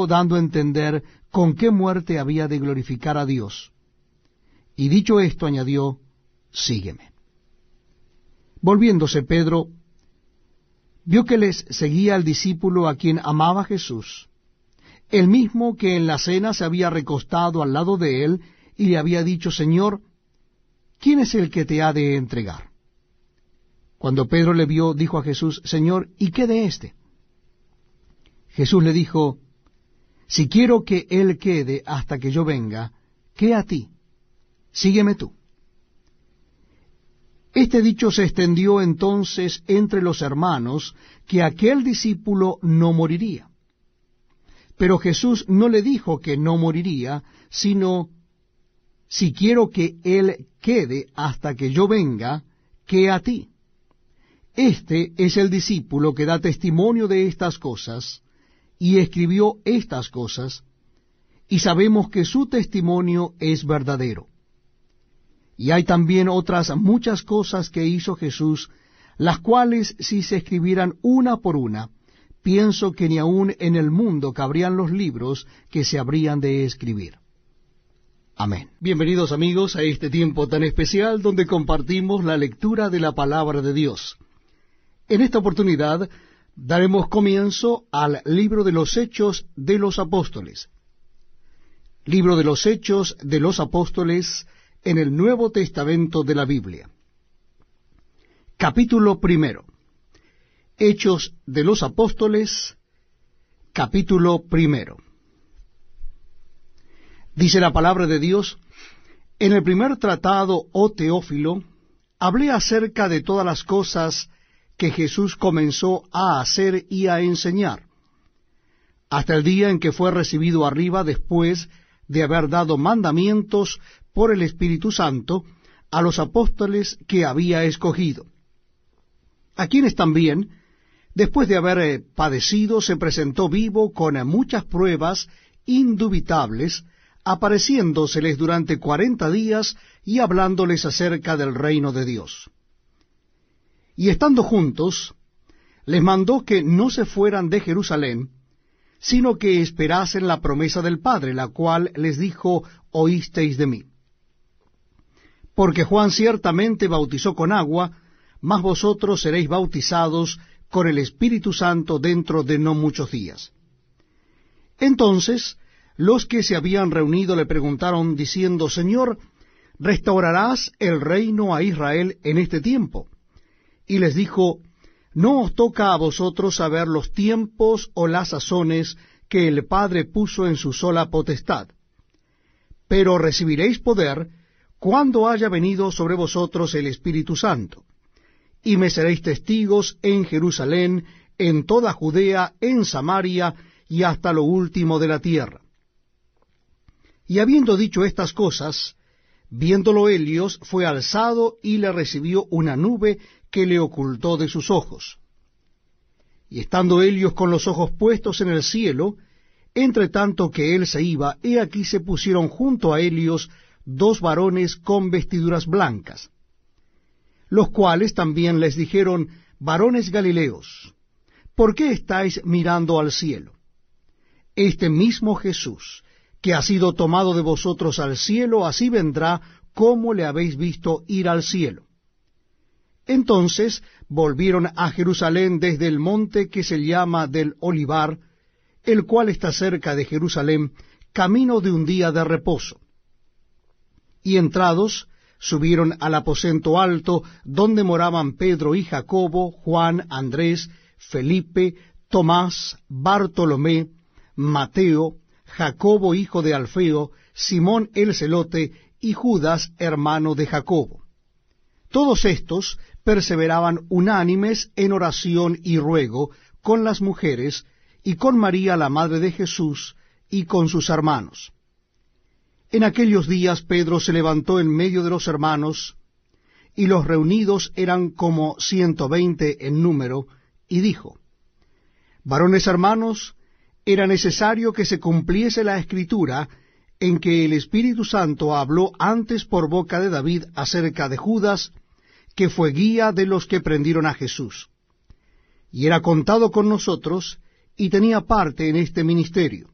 dando a entender con qué muerte había de glorificar a Dios. Y dicho esto, añadió, sígueme. Volviéndose Pedro, vio que les seguía el discípulo a quien amaba Jesús, el mismo que en la cena se había recostado al lado de él y le había dicho, Señor, ¿quién es el que te ha de entregar? Cuando Pedro le vio, dijo a Jesús, Señor, ¿y qué de éste? Jesús le dijo, si quiero que él quede hasta que yo venga, ¿qué a ti? Sígueme tú. Este dicho se extendió entonces entre los hermanos, que aquel discípulo no moriría. Pero Jesús no le dijo que no moriría, sino, si quiero que él quede hasta que yo venga, ¿qué a ti? Este es el discípulo que da testimonio de estas cosas, y escribió estas cosas, y sabemos que su testimonio es verdadero. Y hay también otras muchas cosas que hizo Jesús, las cuales si se escribieran una por una, pienso que ni aun en el mundo cabrían los libros que se habrían de escribir. Amén. Bienvenidos amigos a este tiempo tan especial donde compartimos la lectura de la palabra de Dios. En esta oportunidad daremos comienzo al libro de los Hechos de los Apóstoles. Libro de los Hechos de los Apóstoles en el Nuevo Testamento de la Biblia. Capítulo 1. Hechos de los Apóstoles, capítulo 1. Dice la palabra de Dios, en el primer tratado, oh Teófilo, hablé acerca de todas las cosas que Jesús comenzó a hacer y a enseñar, hasta el día en que fue recibido arriba después de haber dado mandamientos por el Espíritu Santo a los apóstoles que había escogido, a quienes también, después de haber padecido, se presentó vivo con muchas pruebas indubitables, apareciéndoseles durante 40 días y hablándoles acerca del reino de Dios. Y estando juntos, les mandó que no se fueran de Jerusalén, sino que esperasen la promesa del Padre, la cual les dijo, oísteis de mí. Porque Juan ciertamente bautizó con agua, mas vosotros seréis bautizados con el Espíritu Santo dentro de no muchos días. Entonces, los que se habían reunido le preguntaron, diciendo, Señor, ¿restaurarás el reino a Israel en este tiempo? Y les dijo, no os toca a vosotros saber los tiempos o las sazones que el Padre puso en su sola potestad, pero recibiréis poder cuando haya venido sobre vosotros el Espíritu Santo, y me seréis testigos en Jerusalén, en toda Judea, en Samaria, y hasta lo último de la tierra. Y habiendo dicho estas cosas, viéndolo Helios, fue alzado y le recibió una nube que le ocultó de sus ojos. Y estando Helios con los ojos puestos en el cielo, entre tanto que él se iba, he aquí se pusieron junto a Helios 2 varones con vestiduras blancas, los cuales también les dijeron, varones Galileos, ¿por qué estáis mirando al cielo? Este mismo Jesús, que ha sido tomado de vosotros al cielo, así vendrá como le habéis visto ir al cielo. Entonces volvieron a Jerusalén desde el monte que se llama del Olivar, el cual está cerca de Jerusalén, camino de un día de reposo. Y entrados, subieron al aposento alto, donde moraban Pedro y Jacobo, Juan, Andrés, Felipe, Tomás, Bartolomé, Mateo, Jacobo hijo de Alfeo, Simón el celote, y Judas hermano de Jacobo. Todos estos perseveraban unánimes en oración y ruego con las mujeres, y con María la madre de Jesús, y con sus hermanos. En aquellos días Pedro se levantó en medio de los hermanos, y los reunidos eran como 120 en número, y dijo, varones hermanos, era necesario que se cumpliese la Escritura, en que el Espíritu Santo habló antes por boca de David acerca de Judas, que fue guía de los que prendieron a Jesús. Y era contado con nosotros, y tenía parte en este ministerio.